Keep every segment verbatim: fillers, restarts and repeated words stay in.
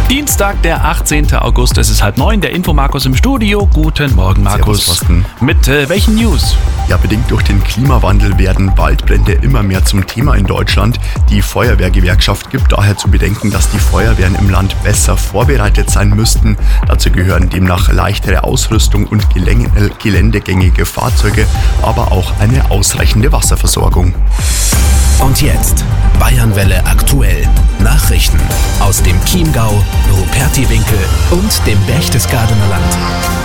Dienstag, der achtzehnten August, es ist halb neun, der Info-Markus im Studio. Guten Morgen, Markus. Servus, Mit äh, welchen News? Ja, bedingt durch den Klimawandel werden Waldbrände immer mehr zum Thema in Deutschland. Die Feuerwehrgewerkschaft gibt daher zu bedenken, dass die Feuerwehren im Land besser vorbereitet sein müssten. Dazu gehören demnach leichtere Ausrüstung und geläng- geländegängige Fahrzeuge, aber auch eine ausreichende Wasserversorgung. Und jetzt Bayernwelle aktuell. Nachrichten aus dem Chiemgau, Rupertiwinkel und dem Berchtesgadener Land.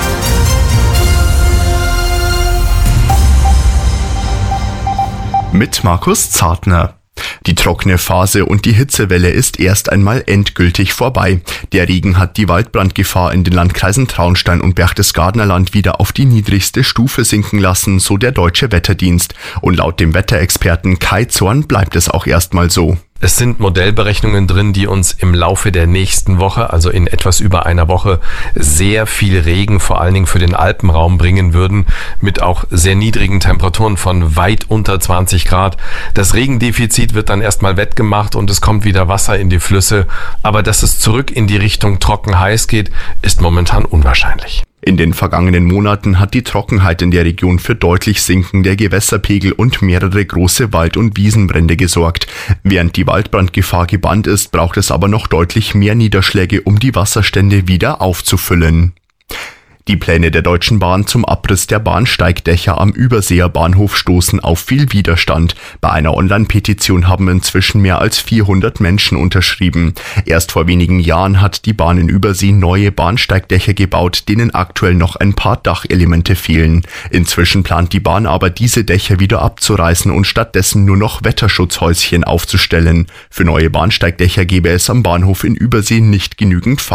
Mit Markus Zartner. Die trockene Phase und die Hitzewelle ist erst einmal endgültig vorbei. Der Regen hat die Waldbrandgefahr in den Landkreisen Traunstein und Berchtesgadener Land wieder auf die niedrigste Stufe sinken lassen, so der Deutsche Wetterdienst. Und laut dem Wetterexperten Kai Zorn bleibt es auch erstmal so. Es sind Modellberechnungen drin, die uns im Laufe der nächsten Woche, also in etwas über einer Woche, sehr viel Regen, vor allen Dingen für den Alpenraum bringen würden, mit auch sehr niedrigen Temperaturen von weit unter zwanzig Grad. Das Regendefizit wird dann erstmal wettgemacht und es kommt wieder Wasser in die Flüsse. Aber dass es zurück in die Richtung trocken heiß geht, ist momentan unwahrscheinlich. In den vergangenen Monaten hat die Trockenheit in der Region für deutlich sinkende Gewässerpegel und mehrere große Wald- und Wiesenbrände gesorgt. Während die Waldbrandgefahr gebannt ist, braucht es aber noch deutlich mehr Niederschläge, um die Wasserstände wieder aufzufüllen. Die Pläne der Deutschen Bahn zum Abriss der Bahnsteigdächer am Überseer Bahnhof stoßen auf viel Widerstand. Bei einer Online-Petition haben inzwischen mehr als vierhundert Menschen unterschrieben. Erst vor wenigen Jahren hat die Bahn in Übersee neue Bahnsteigdächer gebaut, denen aktuell noch ein paar Dachelemente fehlen. Inzwischen plant die Bahn aber, diese Dächer wieder abzureißen und stattdessen nur noch Wetterschutzhäuschen aufzustellen. Für neue Bahnsteigdächer gäbe es am Bahnhof in Übersee nicht genügend